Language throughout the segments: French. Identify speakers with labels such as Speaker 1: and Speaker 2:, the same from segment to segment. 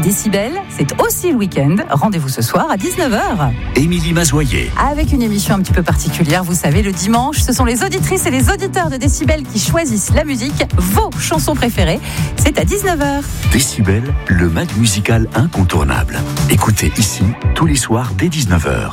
Speaker 1: Décibel, c'est aussi le week-end. Rendez-vous ce soir à 19h.
Speaker 2: Émilie Mazoyer.
Speaker 1: Avec une émission un petit peu particulière, vous savez, le dimanche, ce sont les auditrices et les auditeurs de Décibel qui choisissent la musique, vos chansons préférées. C'est à 19h.
Speaker 2: Décibel, le mag musical incontournable. Écoutez ici, tous les soirs dès 19h.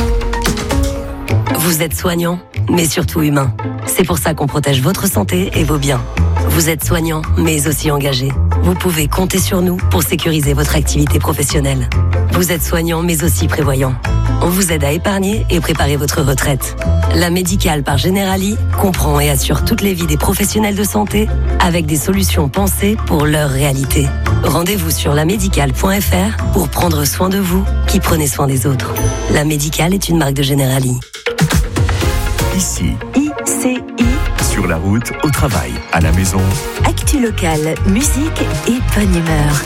Speaker 3: Vous êtes soignant, mais surtout humain. C'est pour ça qu'on protège votre santé et vos biens. Vous êtes soignant, mais aussi engagé. Vous pouvez compter sur nous pour sécuriser votre activité professionnelle. Vous êtes soignant, mais aussi prévoyant. On vous aide à épargner et préparer votre retraite. La Médicale par Generali comprend et assure toutes les vies des professionnels de santé avec des solutions pensées pour leur réalité. Rendez-vous sur lamédicale.fr pour prendre soin de vous qui prenez soin des autres. La Médicale est une marque de Generali.
Speaker 2: Ici,
Speaker 3: ICI.
Speaker 2: sur la route, au travail, à la maison.
Speaker 3: Actu locale, musique et bonne humeur.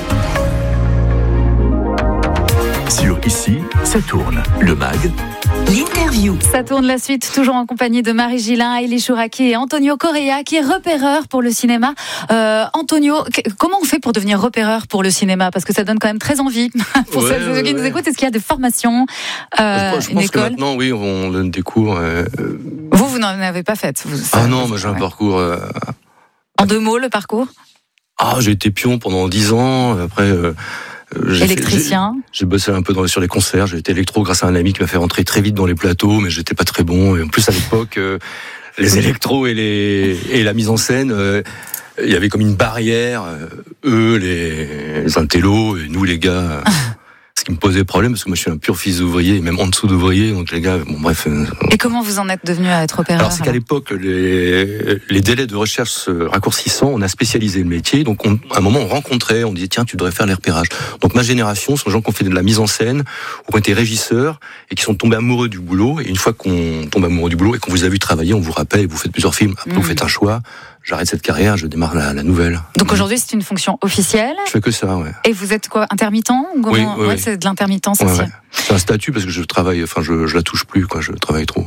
Speaker 2: Sur Ici, ça tourne. Le mag,
Speaker 3: L'interview.
Speaker 1: Ça tourne la suite, toujours en compagnie de Marie Gillin, Elie Chouraki et Antonio Correa, qui est repéreur pour le cinéma. Antonio, comment on fait pour devenir repéreur pour le cinéma ? Parce que ça donne quand même très envie. Pour ceux qui nous écoutent, est-ce qu'il y a des formations,
Speaker 4: je pense que maintenant, oui, on donne des cours.
Speaker 1: Vous n'en avez pas fait.
Speaker 4: Non, moi j'ai un parcours...
Speaker 1: En 2 mots, le parcours ?
Speaker 4: J'ai été pion pendant 10 ans, après...
Speaker 1: électricien.
Speaker 4: J'ai bossé un peu sur les concerts. J'ai été électro grâce à un ami qui m'a fait rentrer très vite dans les plateaux, mais j'étais pas très bon. Et en plus à l'époque, les électros et la mise en scène, il y avait comme une barrière. Eux, les intellos, et nous les gars. Ce qui me posait problème parce que moi je suis un pur fils d'ouvrier, et même en dessous d'ouvrier, donc les gars, bon bref.
Speaker 1: Et comment vous en êtes devenu à être repéreur ?
Speaker 4: Alors c'est qu'à l'époque, les délais de recherche se raccourcissant, on a spécialisé le métier, donc à un moment on rencontrait, on disait tiens tu devrais faire les repérages. Donc ma génération, ce sont des gens qui ont fait de la mise en scène, ou qui ont été régisseurs, et qui sont tombés amoureux du boulot, et une fois qu'on tombe amoureux du boulot, et qu'on vous a vu travailler, on vous rappelle, et vous faites plusieurs films, après vous faites un choix, j'arrête cette carrière, je démarre la nouvelle.
Speaker 1: Donc aujourd'hui c'est une fonction officielle ?
Speaker 4: Je fais que ça, ouais.
Speaker 1: Et vous êtes quoi, intermittent ou comment...
Speaker 4: Oui.
Speaker 1: C'est de l'intermittence aussi.
Speaker 4: Ouais. C'est un statut parce que je travaille, je la touche plus, je travaille trop.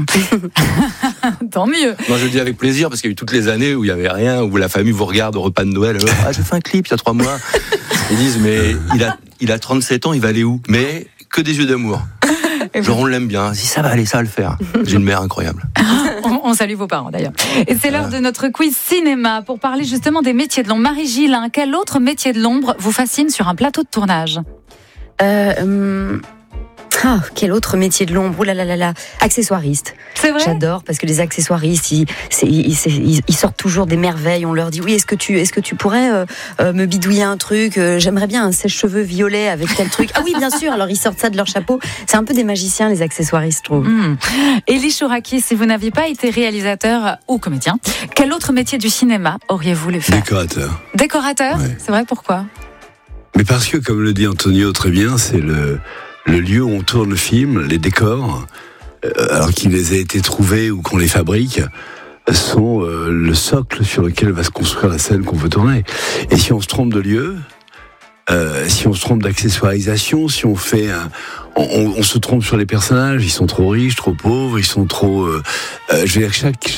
Speaker 1: Tant mieux.
Speaker 4: Moi je le dis avec plaisir parce qu'il y a eu toutes les années où il y avait rien, où la famille vous regarde au repas de Noël. J'ai fait un clip il y a 3 mois. Ils disent mais il a 37 ans, il va aller où ? Mais que des yeux d'amour. Genre on l'aime bien. Si ça va aller, ça va le faire. J'ai une mère incroyable.
Speaker 1: On salue vos parents d'ailleurs. Et c'est l'heure de notre quiz cinéma pour parler justement des métiers de l'ombre. Marie Gillin, quel autre métier de l'ombre vous fascine sur un plateau de tournage ?
Speaker 5: Quel autre métier de l'ombre ? Ouh là là là là, accessoiriste.
Speaker 1: C'est vrai ?
Speaker 5: J'adore parce que les accessoiristes, ils sortent toujours des merveilles. On leur dit oui, est-ce que tu pourrais me bidouiller un truc ? J'aimerais bien un sèche-cheveux violet avec tel truc. Ah oui, bien sûr. Alors ils sortent ça de leur chapeau. C'est un peu des magiciens, les accessoiristes, je trouve.
Speaker 1: Elie Chouraki, si vous n'aviez pas été réalisateur ou comédien, quel autre métier du cinéma auriez-vous voulu faire ?
Speaker 6: Décorateur.
Speaker 1: Décorateur ?
Speaker 6: Ouais.
Speaker 1: C'est vrai, pourquoi ?
Speaker 6: Mais parce que, comme le dit Antonio très bien, c'est le lieu où on tourne le film, les décors, alors qu'ils aient été trouvés ou qu'on les fabrique, sont le socle sur lequel va se construire la scène qu'on veut tourner. Et si on se trompe de lieu, si on se trompe d'accessoirisation, si on fait on se trompe sur les personnages, ils sont trop riches, trop pauvres, ils sont trop... je veux dire,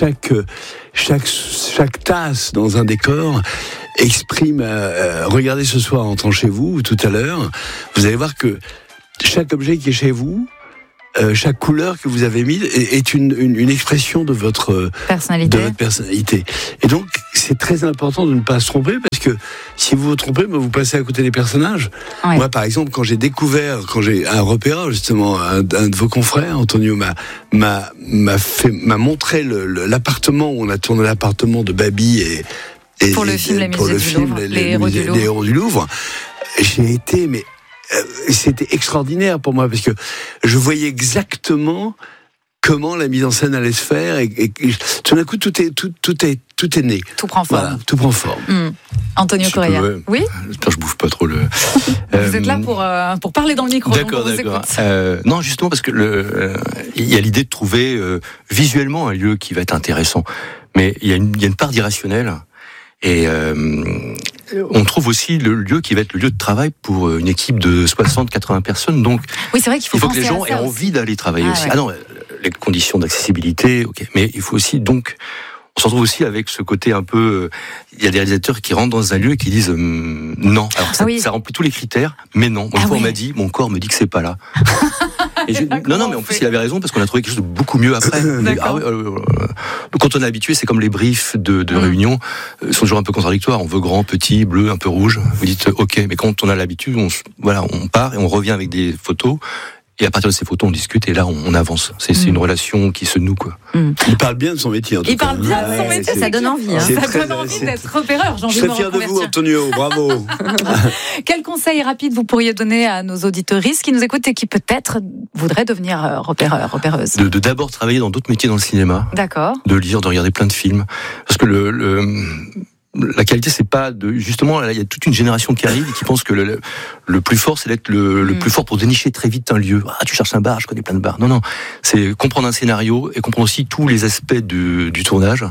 Speaker 6: chaque tasse dans un décor exprime... regardez ce soir en entrant chez vous, ou tout à l'heure, vous allez voir que chaque objet qui est chez vous, chaque couleur que vous avez mise est une expression de votre personnalité. Et donc, c'est très important de ne pas se tromper, parce que si vous vous trompez, vous passez à côté des personnages. Oui. Moi, par exemple, quand j'ai un repérage, justement, un de vos confrères, Antonio, m'a montré l'appartement où on a tourné l'appartement de Babi et
Speaker 1: pour le film Les
Speaker 6: Héros du Louvre. J'ai été, mais c'était extraordinaire pour moi, parce que je voyais exactement comment la mise en scène allait se faire, et tout d'un coup tout est né.
Speaker 1: Tout prend forme.
Speaker 6: Voilà, tout prend forme.
Speaker 1: Antonio Correa. Oui.
Speaker 4: J'espère que je bouffe pas trop le.
Speaker 1: Vous êtes là pour parler dans le micro.
Speaker 4: D'accord. Non, justement parce que il y a l'idée de trouver visuellement un lieu qui va être intéressant, mais il y a une part d'irrationnel. Et on trouve aussi le lieu qui va être le lieu de travail pour une équipe de 60-80 personnes. Donc,
Speaker 1: oui, c'est vrai qu'il faut
Speaker 4: que les gens aient envie d'aller travailler aussi. Ouais. Ah non, les conditions d'accessibilité, ok. Mais il faut aussi, donc, on se retrouve aussi avec ce côté un peu... Il y a des réalisateurs qui rentrent dans un lieu et qui disent non. Alors ça remplit tous les critères, mais non. Moi, une fois, on m'a dit, mon corps me dit que c'est pas là. Et non, mais en plus, il avait raison, parce qu'on a trouvé quelque chose de beaucoup mieux après. Quand on est habitué, c'est comme les briefs de réunion, sont toujours un peu contradictoires. On veut grand, petit, bleu, un peu rouge. Vous dites ok, mais quand on a l'habitude, on part et on revient avec des photos. Et à partir de ces photos, on discute et là, on avance. C'est une relation qui se noue, quoi.
Speaker 6: Il parle bien de son métier, en tout cas.
Speaker 1: Il parle bien de son métier. Ça donne envie. Ça donne envie d'être repéreur.
Speaker 6: Je suis fier de vous, Antonio. Bravo.
Speaker 1: Quel conseil rapide vous pourriez donner à nos auditeuristes qui nous écoutent et qui peut-être voudraient devenir repéreur, repéreuse?
Speaker 4: De d'abord travailler dans d'autres métiers dans le cinéma.
Speaker 1: D'accord.
Speaker 4: De lire, de regarder plein de films. Parce que la qualité, c'est pas justement, il y a toute une génération qui arrive et qui pense que le plus fort, c'est d'être le plus fort pour dénicher très vite un lieu. Ah, tu cherches un bar, je connais plein de bars. Non, c'est comprendre un scénario et comprendre aussi tous les aspects du tournage.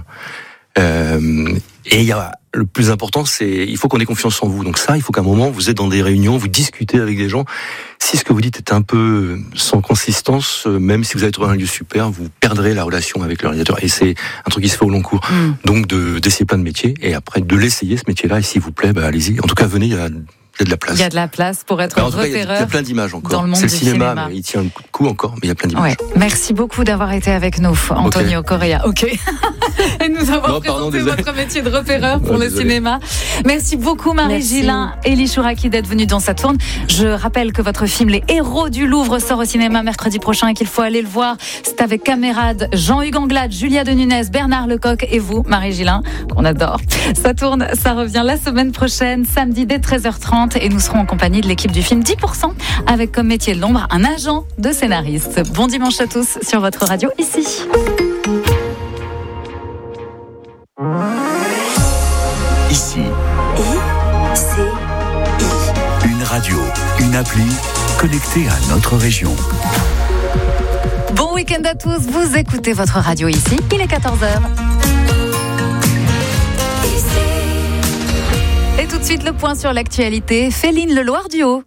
Speaker 4: Et le plus important, il faut qu'on ait confiance en vous. Donc ça, il faut qu'à un moment, vous êtes dans des réunions, vous discutez avec des gens. Si ce que vous dites est un peu sans consistance, même si vous avez trouvé un lieu super, vous perdrez la relation avec le réalisateur. Et c'est un truc qui se fait au long cours. Donc d'essayer plein de métiers et après de l'essayer ce métier-là. Et s'il vous plaît, allez-y. En tout cas, venez. Il y a de la place.
Speaker 1: Il y a de la place pour être repéreur.
Speaker 4: Il y a plein d'images encore.
Speaker 1: Dans le monde
Speaker 4: c'est le
Speaker 1: du
Speaker 4: cinéma, mais il tient un coup encore, mais il y a plein d'images.
Speaker 1: Ouais. Merci beaucoup d'avoir été avec nous, Antonio Correa. Ok. Et nous avoir présenté votre métier de repéreur pour le cinéma. Merci beaucoup, Marie Gillin et Élie Chouraki d'être venus dans cette tourne. Je rappelle que votre film Les Héros du Louvre sort au cinéma mercredi prochain et qu'il faut aller le voir. C'est avec camarades Jean-Hugues Anglade, Julia Denunès, Bernard Lecoq et vous, Marie Gillin, qu'on adore. Ça tourne, ça revient la semaine prochaine, samedi dès 13h30. Et nous serons en compagnie de l'équipe du film 10%, avec comme métier de l'ombre un agent de scénariste. Bon dimanche à tous sur votre radio ici.
Speaker 2: Ici. Une radio, une appli connectée à notre région.
Speaker 1: Bon week-end à tous, vous écoutez votre radio ici, il est 14h. Et tout de suite, le point sur l'actualité. Féline Leloir du Haut.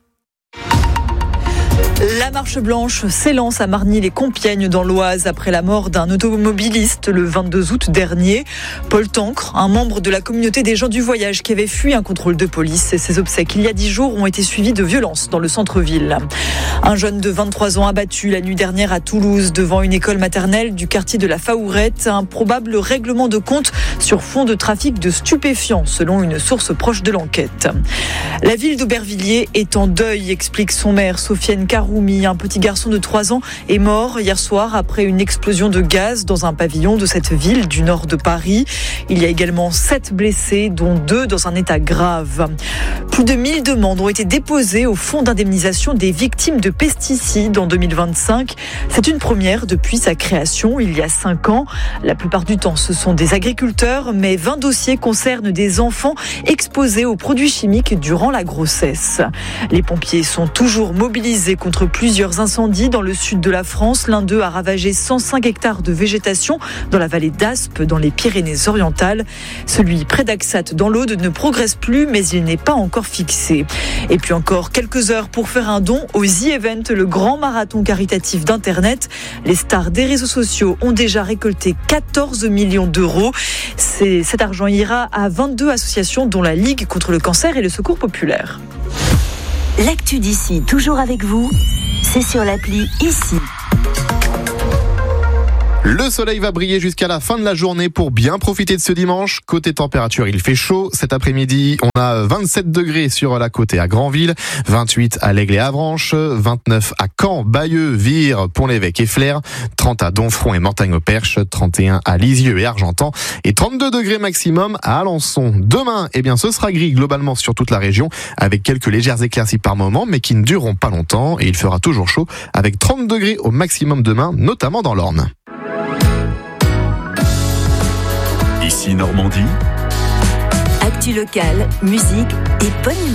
Speaker 7: La marche blanche s'élance à Margny-les-Compiègnes dans l'Oise après la mort d'un automobiliste le 22 août dernier. Paul Tancre, un membre de la communauté des gens du voyage qui avait fui un contrôle de police, et ses obsèques il y a 10 jours ont été suivies de violences dans le centre-ville. Un jeune de 23 ans abattu la nuit dernière à Toulouse devant une école maternelle du quartier de la Faourette. Un probable règlement de compte sur fond de trafic de stupéfiants selon une source proche de l'enquête. La ville d'Aubervilliers est en deuil, explique son maire Sofiane Karoumi. Un petit garçon de 3 ans est mort hier soir après une explosion de gaz dans un pavillon de cette ville du nord de Paris. Il y a également 7 blessés, dont 2 dans un état grave. Plus de 1000 demandes ont été déposées au fonds d'indemnisation des victimes de pesticides en 2025. C'est une première depuis sa création il y a 5 ans. La plupart du temps, ce sont des agriculteurs, mais 20 dossiers concernent des enfants exposés aux produits chimiques durant la grossesse. Les pompiers sont toujours mobilisés contre plusieurs incendies dans le sud de la France. L'un d'eux a ravagé 105 hectares de végétation dans la vallée d'Aspe, dans les Pyrénées-Orientales. Celui près d'Axat, dans l'Aude, ne progresse plus, mais il n'est pas encore fixé. Et puis encore quelques heures pour faire un don au The Event, le grand marathon caritatif d'Internet. Les stars des réseaux sociaux ont déjà récolté 14 millions d'euros. Cet argent ira à 22 associations, dont la Ligue contre le cancer et le Secours populaire.
Speaker 3: L'actu d'ici, toujours avec vous, c'est sur l'appli Ici.
Speaker 8: Le soleil va briller jusqu'à la fin de la journée pour bien profiter de ce dimanche. Côté température, il fait chaud. Cet après-midi, on a 27 degrés sur la côte et à Granville, 28 à l'Aigle et Avranches, 29 à Caen, Bayeux, Vire, Pont-l'Évêque et Flers, 30 à Donfront et Mortagne-au-Perche, 31 à Lisieux et Argentan et 32 degrés maximum à Alençon. Demain, ce sera gris globalement sur toute la région avec quelques légères éclaircies par moment, mais qui ne dureront pas longtemps, et il fera toujours chaud avec 30 degrés au maximum demain, notamment dans l'Orne.
Speaker 2: Ici Normandie.
Speaker 3: Actu locale, musique et bonne humeur.